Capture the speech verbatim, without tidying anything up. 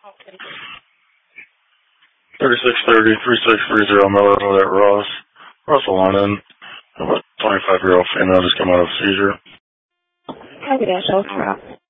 thirty-six thirty, three six three zero Miller, that Ross. Russell on in. About twenty-five-year-old female just came out of a seizure. Copy that, Ultra.